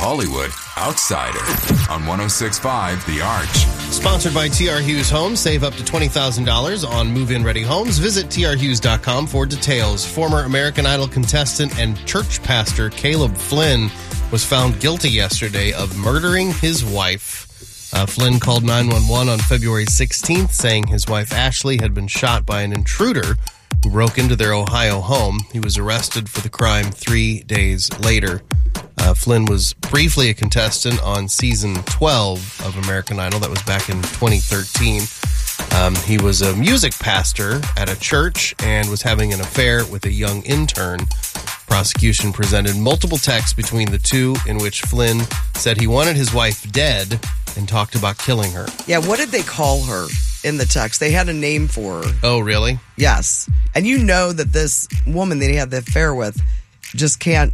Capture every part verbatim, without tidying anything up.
Hollywood Outsider on one oh six point five The Arch. Sponsored by T R Hughes Homes. Save up to twenty thousand dollars on move-in ready homes. Visit T R Hughes dot com for details. Former American Idol contestant and church pastor Caleb Flynn was found guilty yesterday of murdering his wife. Uh, Flynn called nine one one on February sixteenth, saying his wife Ashley had been shot by an intruder who broke into their Ohio home. He was arrested for the crime three days later. Uh, Flynn was briefly a contestant on season twelve of American Idol. That was back in twenty thirteen. Um, he was a music pastor at a church and was having an affair with a young intern. Prosecution presented multiple texts between the two in which Flynn said he wanted his wife dead and talked about killing her. Yeah, what did they call her in the text? They had a name for her. Oh, really? Yes. And you know that this woman that he had the affair with just can't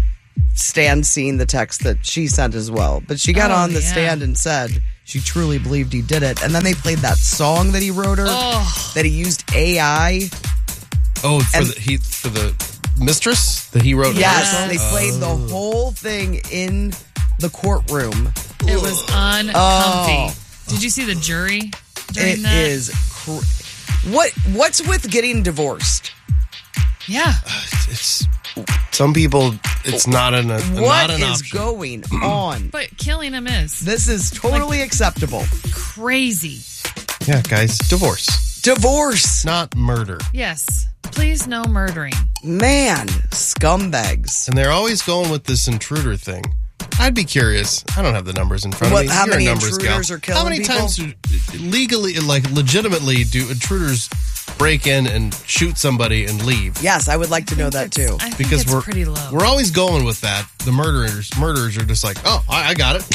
stand seeing the text that she sent as well. But she got Oh, on the yeah. stand and said she truly believed he did it. And then they played that song that he wrote her, Oh. that he used A I. Oh, for And- the he for the mistress that he wrote. Yes, her? they played the whole thing in the courtroom. It was uncomfy. Oh. Did you see the jury during It that? is cr- what what's with getting divorced? Yeah. It's some people. It's not an a, What not an is option. going on? But killing him is This is totally acceptable. crazy. Yeah, guys, divorce, Divorce. not murder. Yes. Please no murdering. Man, scumbags. And they're always going with this intruder thing. I'd be curious. I don't have the numbers in front What- of me. how You're a many numbers intruders gal. are killing How many people? times do legally, like legitimately, do intruders break in and shoot somebody and leave? Yes, I would like to know that too. I think Because it's we're pretty low. we're always going with that. The murderers, murderers are just like, oh, I, I got it.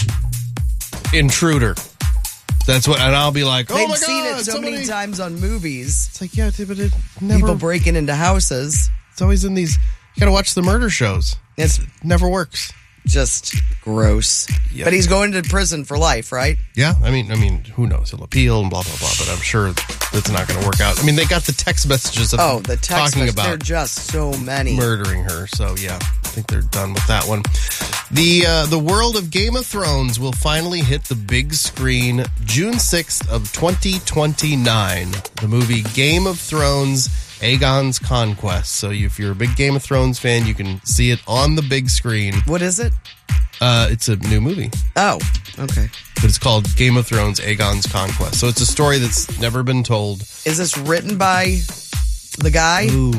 Intruder. That's what, and I'll be like, oh They've my seen god, it so somebody. many times on movies. It's like, yeah, but it never. People breaking into houses. It's always in these. You gotta watch the murder shows. It's It never works. just gross. Yeah. But he's going to prison for life, right? Yeah, I mean, I mean, who knows? He'll appeal and blah blah blah. But I'm sure that's not going to work out. I mean, they got the text messages of Oh, the text talking messages. about There are just so many. murdering her. So yeah, I think they're done with that one. The uh, the world of Game of Thrones will finally hit the big screen June sixth of twenty twenty-nine. The movie Game of Thrones: Aegon's Conquest. So if you're a big Game of Thrones fan, you can see it on the big screen. What is it? Uh, it's a new movie, Oh, okay. but it's called Game of Thrones: Aegon's Conquest. So it's a story that's never been told. Is this written by the guy? Ooh.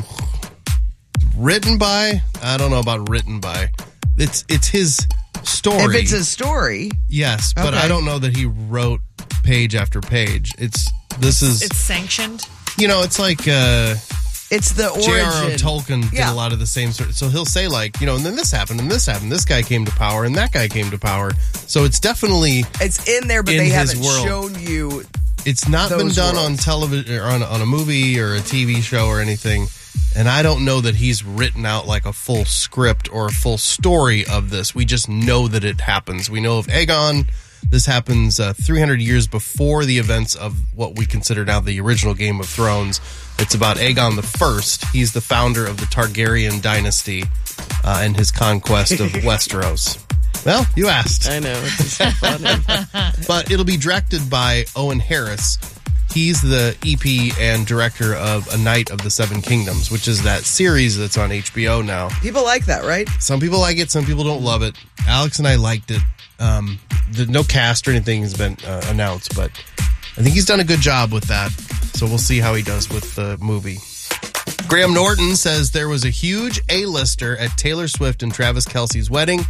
Written by? I don't know about written by. It's it's his story. If it's a story, yes, but Okay. I don't know that he wrote page after page. It's this is It's sanctioned. you know, it's like uh it's the origin. J R R. Tolkien did Yeah. a lot of the same sort. So he'll say like, you know, and then this happened, and this happened. This guy came to power, and that guy came to power. So it's definitely It's in there, but in they his haven't world. shown you. it's not been Those done worlds. on television or on, on a movie or a T V show or anything. And I don't know that he's written out like a full script or a full story of this. We just know that it happens. We know of Aegon. This happens uh, three hundred years before the events of what we consider now the original Game of Thrones. It's about Aegon the First. He's the founder of the Targaryen dynasty uh, and his conquest of Westeros. Well, you asked. I know. It's just funny. But it'll be directed by Owen Harris. He's the E P and director of A Night of the Seven Kingdoms, which is that series that's on H B O now. People like that, right? Some people like it, some people don't love it. Alex and I liked it. Um, the, no cast or anything has been uh, announced, but I think he's done a good job with that. So we'll see how he does with the movie. Graham Norton says there was a huge A-lister at Taylor Swift and Travis Kelce's wedding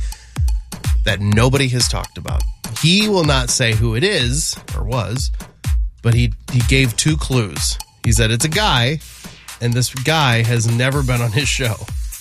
that nobody has talked about. He will not say who it is, or was, but he, he gave two clues. He said it's a guy, and this guy has never been on his show.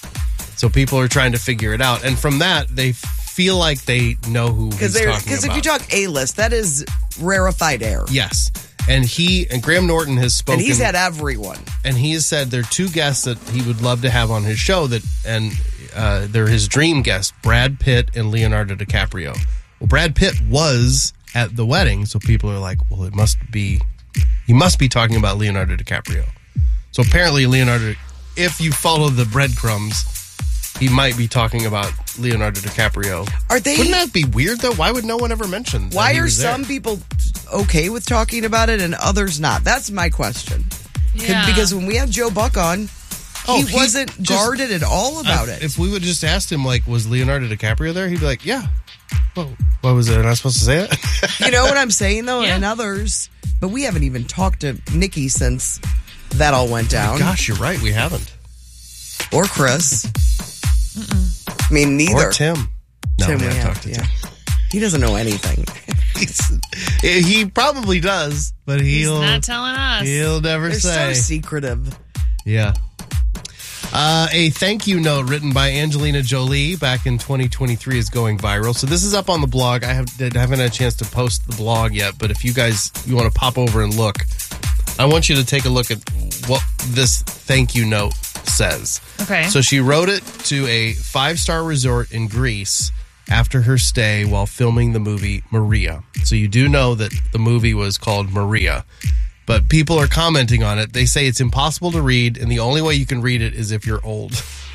So people are trying to figure it out. And from that, they feel like they know who he's Because talking about. because if you talk A-list, that is rarefied air. Yes. And he, and Graham Norton has spoken. And he's had everyone. And he has said there are two guests that he would love to have on his show that, and uh, they're his dream guests, Brad Pitt and Leonardo DiCaprio. Well, Brad Pitt was at the wedding, so people are like, well, it must be, he must be talking about Leonardo DiCaprio. So apparently Leonardo, if you follow the breadcrumbs, he might be talking about Leonardo DiCaprio. Are they? Wouldn't that be weird, though? Why would no one ever mention that Why he are was there? some people okay with talking about it and others not? That's my question. Could- Yeah. Because when we had Joe Buck on, Oh, he he wasn't just- guarded at all about Uh, it. If we would just asked him, like, was Leonardo DiCaprio there? He'd be like, yeah. Whoa, what was it? Am I supposed to say it? You know what I'm saying, though? Yeah. And others. But we haven't even talked to Nikki since that all went down. Gosh, you're right. We haven't. Or Chris. I mean, neither. Or Tim. No, Tim, we we haven't have, talked to yeah. Tim. He doesn't know anything. He's, he probably does, but He's he'll not telling us. he'll never They're say. so secretive. Yeah. Uh, a thank you note written by Angelina Jolie back in twenty twenty-three is going viral. So this is up on the blog. I, have, I haven't had a chance to post the blog yet, but if you guys you want to pop over and look, I want you to take a look at what this thank you note says. Okay. So she wrote it to a five-star resort in Greece after her stay while filming the movie Maria. So you do know that the movie was called Maria. But people are commenting on it. They say it's impossible to read, and the only way you can read it is if you're old.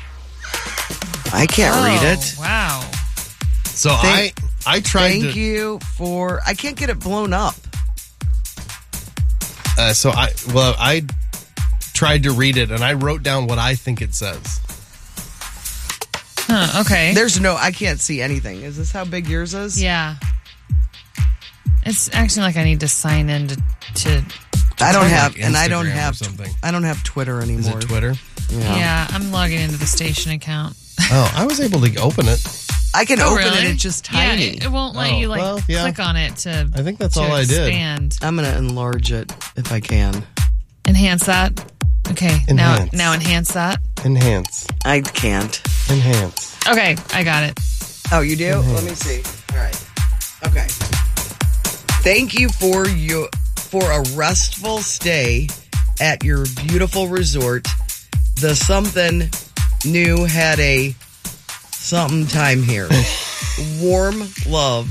I can't Oh, read it. Wow. So Thank- I I tried Thank to. you for. I can't get it blown up. Uh, so I well I tried to read it, and I wrote down what I think it says. Huh, okay. There's no. I can't see anything. Is this how big yours is? Yeah. It's actually like I need to sign in to. to I don't Like have, and I Instagram don't or have. something. I don't have Twitter Is anymore. it Twitter? Yeah. yeah, I'm logging into the station account. Oh, I was able to open it. I can Oh, open really? it. It's just tiny. Yeah, it, it won't let Oh, you like well, yeah. click on it to. I think that's to all I did. expand. I'm gonna enlarge it if I can. Enhance that. Okay. Enhance. Now, now enhance that. Enhance. I can't. Enhance. Okay, I got it. Oh, you do? Let me see. All right. Okay. Thank you for your for a restful stay at your beautiful resort. The something new had a something time here. Warm love.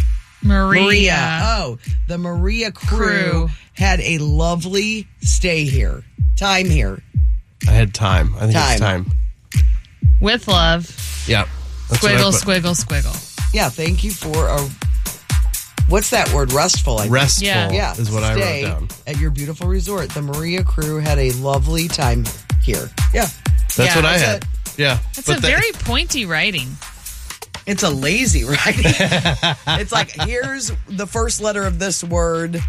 Maria. Oh, the Maria crew, Crew. had a lovely stay here. Time here. I had time. I think Time. it's time. With love. Yeah. That's what I Squiggle, put. squiggle, squiggle. Yeah, thank you for a. What's that word? Restful. I think. Restful Yeah. Yeah, is what I stay wrote down. at your beautiful resort. The Maria crew had a lovely time here. Yeah, That's Yeah, what I that's had. Yeah. It's But a the- very pointy writing. it's a lazy writing. It's like, here's the first letter of this word.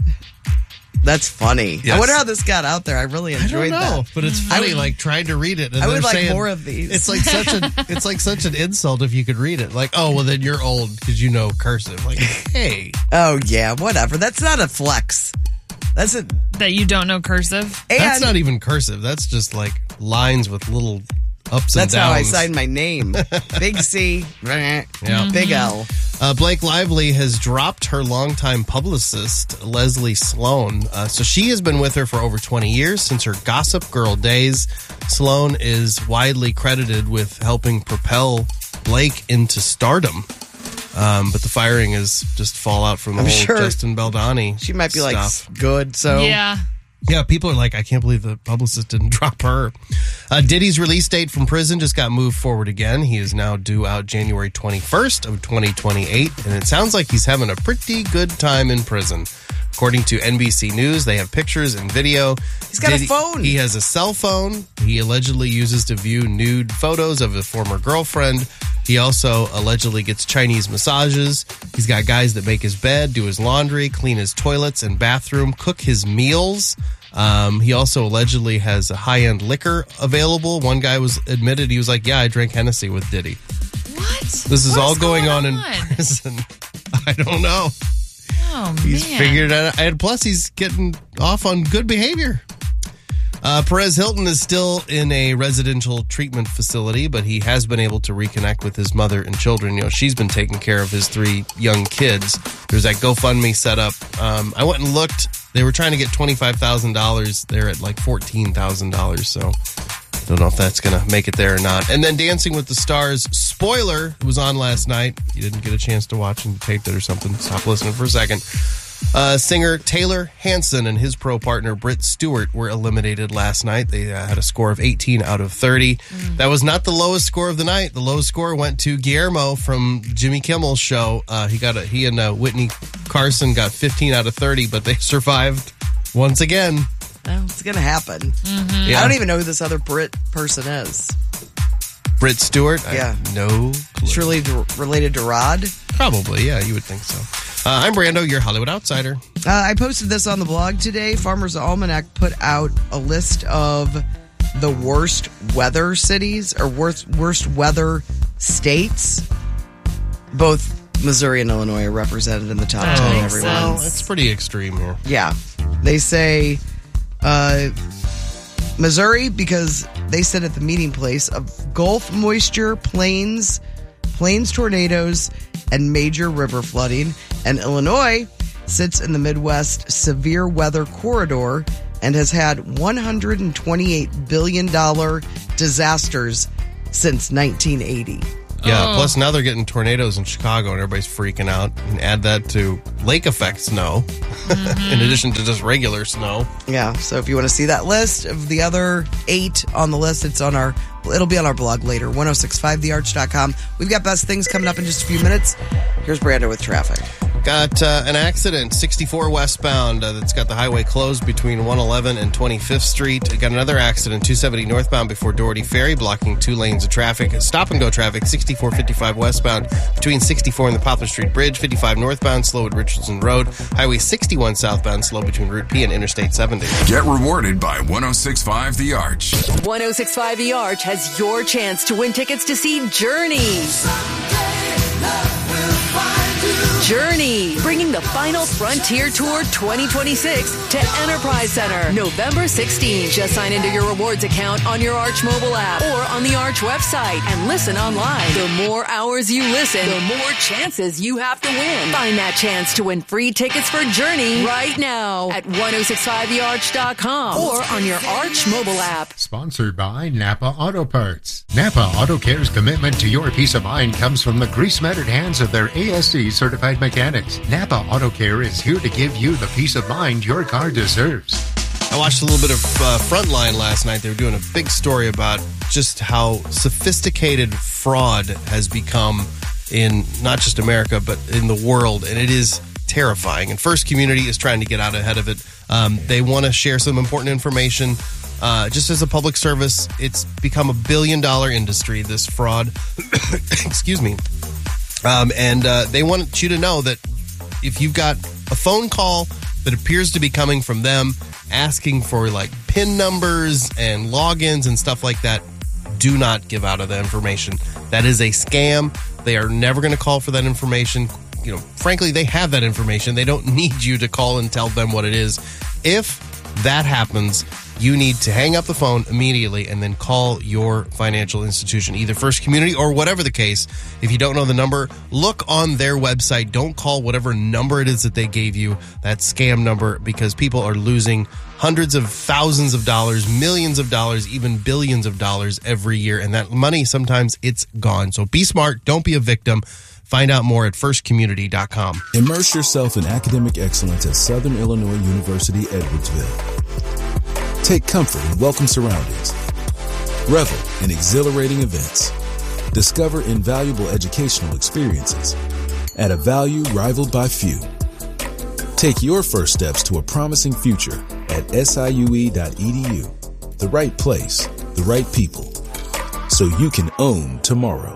That's funny. I Yes. wonder how this got out there. I really I enjoyed don't know, that. but it's funny. Like trying to read it, and I would they're like saying- more of these. It's like such a, it's like such an insult if you could read it. Like, oh, well, then you're old because you know cursive. Like, hey, Oh yeah, whatever. That's not a flex. That's a. That you don't know cursive. And that's not even cursive. That's just like lines with little ups and that's downs. how I signed my name. Big C, Yeah. big L. Uh, Blake Lively has dropped her longtime publicist, Leslie Sloan. Uh, so she has been with her for over twenty years, since her Gossip Girl days. Sloan is widely credited with helping propel Blake into stardom. Um, but the firing is just fallout from the I'm whole sure Justin Baldoni She might be like stuff. good. So Yeah. Yeah, people are like, I can't believe the publicist didn't drop her. Uh, Diddy's release date from prison just got moved forward again. He is now due out January twenty-first of twenty twenty-eight, and it sounds like he's having a pretty good time in prison. According to N B C News, they have pictures and video. He's got a phone. He has a cell phone he allegedly uses to view nude photos of a former girlfriend. He also allegedly gets Chinese massages. He's got guys that make his bed, do his laundry, clean his toilets and bathroom, cook his meals. Um, he also allegedly has a high-end liquor available. One guy was admitted, he was like, yeah, I drank Hennessy with Diddy. What? This is What all going, on, in on? prison. I don't know. Oh, He's man. figured it out. And plus, he's getting off on good behavior. Uh, Perez Hilton is still in a residential treatment facility, but he has been able to reconnect with his mother and children. You know, she's been taking care of his three young kids. There's that GoFundMe set up. Um, I went and looked. They were trying to get twenty-five thousand dollars. They're at like fourteen thousand dollars. So don't know if that's going to make it there or not. And then Dancing with the Stars, spoiler, it was on last night. You didn't get a chance to watch and taped it or something. Stop listening for a second. Uh, singer Taylor Hanson and his pro partner Britt Stewart were eliminated last night. They uh, had a score of eighteen out of thirty. Mm. That was not the lowest score of the night. The lowest score went to Guillermo from Jimmy Kimmel's show. Uh, he got a, he and uh, Whitney Carson got fifteen out of thirty, but they survived once again. Well, it's going to happen. Mm-hmm. Yeah. I don't even know who this other Brit person is. Britt Stewart? Yeah. I have no clue. Surely related to Rod? Probably, yeah, you would think so. Uh, I'm Brando, your Hollywood Outsider. Uh, I posted this on the blog today. Farmer's Almanac put out a list of the worst weather cities or worst, worst weather states. Both Missouri and Illinois are represented in the top Oh, ten. makes Everyone. Well, it's pretty extreme here. Yeah. They say uh, Missouri because they said at the meeting place of Gulf moisture, plains, plains tornadoes, and major river flooding. And Illinois sits in the Midwest severe weather corridor and has had one hundred twenty-eight billion dollars disasters since nineteen eighty. Yeah, Oh. plus now they're getting tornadoes in Chicago and everybody's freaking out. And add that to lake effect snow, Mm-hmm. in addition to just regular snow. Yeah, so if you want to see that list of the other eight on the list, it's on our, it'll be on our blog later, ten sixty-five the arch dot com. We've got best things coming up in just a few minutes. Here's Brando with traffic. Got uh, an accident, sixty-four westbound, uh, that's got the highway closed between one eleven and twenty-fifth Street. Got another accident, two seventy northbound before Doherty Ferry, blocking two lanes of traffic. Stop and go traffic, sixty-four fifty-five westbound between sixty-four and the Poplar Street Bridge, fifty-five northbound, slow at Richardson Road. Highway sixty-one southbound, slow between Route P and Interstate seventy. Get rewarded by ten sixty-five The Arch. ten sixty-five The Arch has your chance to win tickets to see Journey. Journey, bringing the final Frontier Tour twenty twenty-six to Enterprise Center, November sixteenth. Just sign into your rewards account on your Arch mobile app or on the Arch website and listen online. The more hours you listen, the more chances you have to win. Find that chance to win free tickets for Journey right now at ten sixty-five the arch dot com or on your Arch mobile app. Sponsored by Napa Auto Parts. Napa Auto Care's commitment to your peace of mind comes from the grease-mattered hands of their A S C certified mechanics. Napa Auto Care is here to give you the peace of mind your car deserves. I watched a little bit of uh, Frontline last night. They were doing a big story about just how sophisticated fraud has become in not just America, but in the world. And it is terrifying. And First Community is trying to get out ahead of it. Um, they want to share some important information. Uh, just as a public service, it's become a billion dollar industry, this fraud. Excuse me. Um, and uh, they want you to know that if you've got a phone call that appears to be coming from them asking for like PIN numbers and logins and stuff like that, do not give out of that information. That is a scam. They are never going to call for that information. You know, frankly, they have that information. They don't need you to call and tell them what it is. If that happens, you need to hang up the phone immediately and then call your financial institution, either First Community or whatever the case. If you don't know the number, look on their website. Don't call whatever number it is that they gave you, that scam number, because people are losing hundreds of thousands of dollars, millions of dollars, even billions of dollars every year. And that money, sometimes it's gone. So be smart. Don't be a victim. Find out more at first community dot com. Immerse yourself in academic excellence at Southern Illinois University, Edwardsville. Take comfort in welcome surroundings. Revel in exhilarating events. Discover invaluable educational experiences at a value rivaled by few. Take your first steps to a promising future at S I U E dot E D U. The right place, the right people, so you can own tomorrow.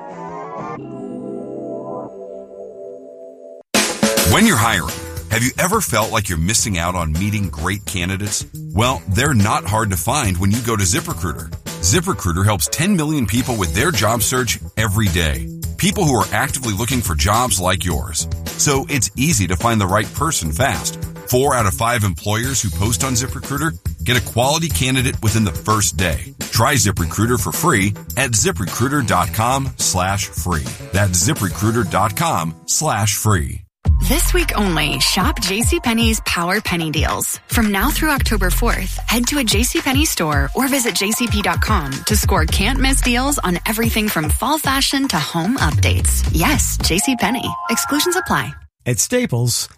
When you're hiring, have you ever felt like you're missing out on meeting great candidates? Well, they're not hard to find when you go to ZipRecruiter. ZipRecruiter helps ten million people with their job search every day. People who are actively looking for jobs like yours. So it's easy to find the right person fast. Four out of five employers who post on ZipRecruiter get a quality candidate within the first day. Try ZipRecruiter for free at ZipRecruiter.com slash free. That's ZipRecruiter.com slash free. This week only, shop JCPenney's Power Penny Deals. From now through October fourth, head to a JCPenney store or visit J C P dot com to score can't-miss deals on everything from fall fashion to home updates. Yes, JCPenney. Exclusions apply. At Staples,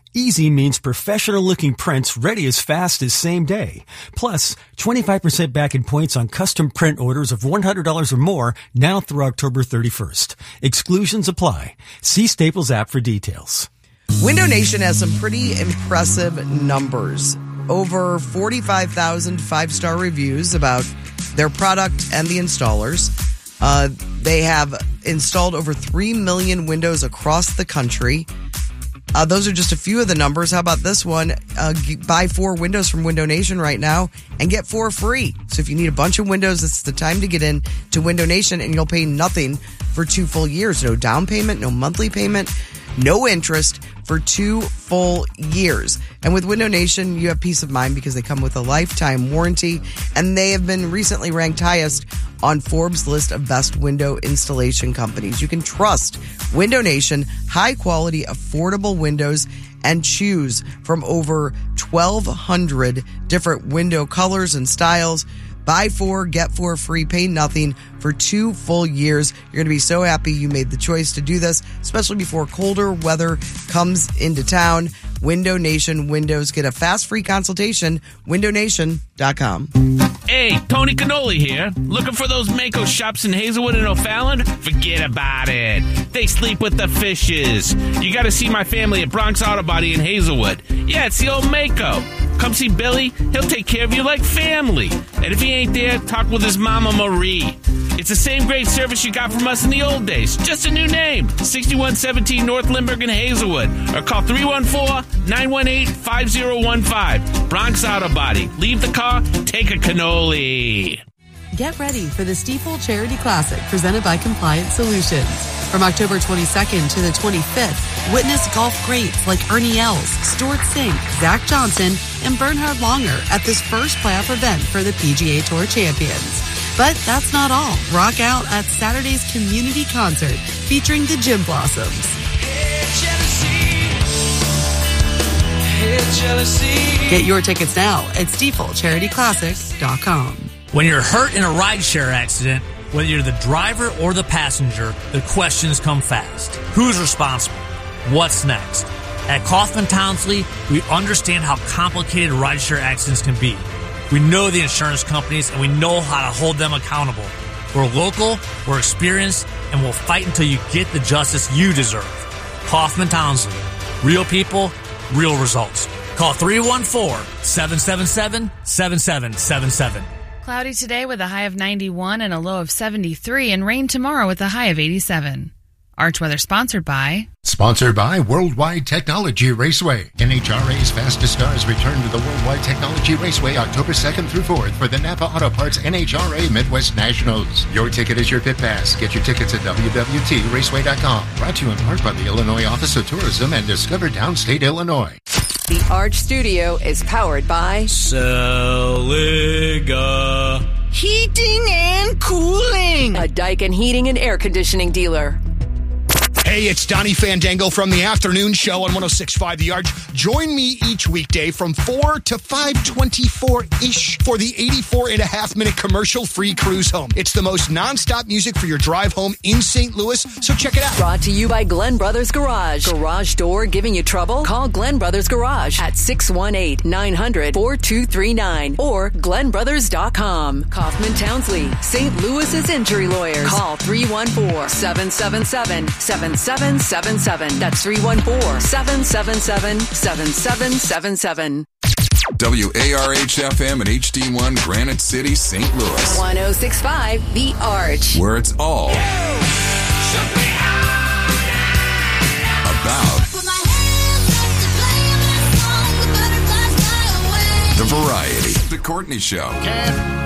Easy means professional-looking prints ready as fast as same day. Plus, twenty-five percent back in points on custom print orders of one hundred dollars or more now through October thirty-first. Exclusions apply. See Staples app for details. Window Nation has some pretty impressive numbers. Over forty-five thousand five-star reviews about their product and the installers. Uh, they have installed over three million windows across the country. Uh, those are just a few of the numbers. How about this one? Uh, buy four windows from Window Nation right now and get four free. So if you need a bunch of windows, it's the time to get in to Window Nation, and you'll pay nothing for two full years. No down payment, no monthly payment, no interest for two full years. And with Window Nation, you have peace of mind because they come with a lifetime warranty, and they have been recently ranked highest on Forbes' list of best window installation companies. You can trust Window Nation, high quality, affordable windows, and choose from over twelve hundred different window colors and styles. Buy four, get four free, pay nothing for two full years. You're going to be so happy you made the choice to do this, especially before colder weather comes into town. Window Nation Windows. Get a fast free consultation. window nation dot com. Hey, Tony Cannoli here. Looking for those Mako shops in Hazelwood and O'Fallon? Forget about it. They sleep with the fishes. You got to see my family at Bronx Auto Body in Hazelwood. Yeah, it's the old Mako. Come see Billy. He'll take care of you like family. And if he ain't there, talk with his mama Marie. It's the same great service you got from us in the old days. Just a new name. sixty-one seventeen North Lindbergh in Hazelwood. Or call three one four, nine one eight, five zero one five. Bronx Auto Body. Leave the car, take a cannoli. Get ready for the Stiefel Charity Classic presented by Compliance Solutions. From October twenty-second to the twenty-fifth, witness golf greats like Ernie Els, Stuart Sink, Zach Johnson, and Bernhard Langer at this first playoff event for the P G A Tour champions. But that's not all. Rock out at Saturday's community concert featuring the Gym Blossoms. Hey, jealousy. Hey, jealousy. Get your tickets now at Stiefel Charity Classic dot com. When you're hurt in a rideshare accident, whether you're the driver or the passenger, the questions come fast. Who's responsible? What's next? At Kaufman Townsley, we understand how complicated rideshare accidents can be. We know the insurance companies, and we know how to hold them accountable. We're local, we're experienced, and we'll fight until you get the justice you deserve. Kaufman Townsley. Real people, real results. Call three one four, seven seven seven, seven seven seven seven. Cloudy today with a high of ninety-one and a low of seventy-three, and rain tomorrow with a high of eighty-seven. Arch Weather sponsored by... Sponsored by Worldwide Technology Raceway. N H R A's fastest cars return to the Worldwide Technology Raceway October second through fourth for the Napa Auto Parts N H R A Midwest Nationals. Your ticket is your pit pass. Get your tickets at w w w dot raceway dot com. Brought to you in part by the Illinois Office of Tourism and Discover Downstate Illinois. The Arch Studio is powered by Celiga Heating and Cooling, a Daikin Heating and Air Conditioning dealer. Hey, it's Donnie Fandango from the afternoon show on one oh six point five The Arch. Join me each weekday from four to five twenty-four-ish for the eighty-four and a half minute commercial-free cruise home. It's the most nonstop music for your drive home in Saint Louis, so check it out. Brought to you by Glenn Brothers Garage. Garage door giving you trouble? Call Glenn Brothers Garage at six one eight, nine hundred, four two three nine or glenn brothers dot com. Kaufman Townsley, Saint Louis's injury lawyers. Call three one four, seven seven seven, seven seven seven seven. That's three one four, seven seven seven, seven seven seven seven. W A R H F M and H D one Granite City, Saint Louis. one oh six point five The Arch. Where it's all about the variety. The Courtney Show.